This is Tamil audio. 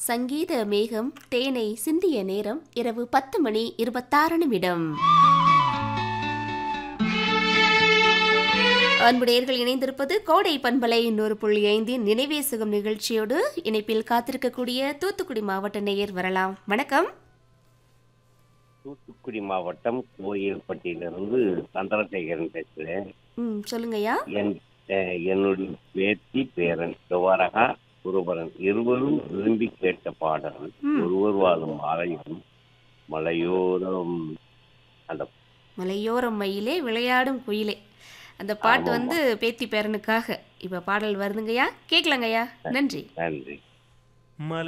சங்கீத மேகம் தேனை சிந்திய நேரம் இரவு 10:26. அன்புடையர்கள் இணைந்திருப்பது கோடை பண்பலை 100.5 நினைவே சுகம் நிகழ்ச்சியோடு. இணைப்பில் காத்திருக்கக்கூடிய தூத்துக்குடி மாவட்ட நேயர் வரலாம். வணக்கம். தூத்துக்குடி மாவட்டம் கோயில்பட்டியிலிருந்து சந்திரசேகரன் பேசுகிறேன். சொல்லுங்கய்யா. என்னுடைய பேத்தி பேரன் துவாரகா குருபரன் இருவரும் விரும்பி கேட்ட பாடல் ஒருவர் வாழும் ஆலயம் மலையோரம். அந்த மலையோரம் மயிலே விளையாடும் குயிலே, அந்த பாட்டு வந்து பேத்தி பேரனுக்காக இப்ப பாடல் வருதுங்கய்யா, கேட்கலாங்கய்யா. நன்றி. நன்றி.